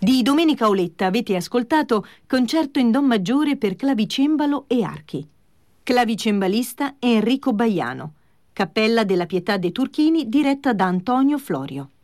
Di Domenica Auletta avete ascoltato Concerto in Do maggiore per clavicembalo e archi. Clavicembalista Enrico Baiano. Cappella della Pietà dei Turchini diretta da Antonio Florio.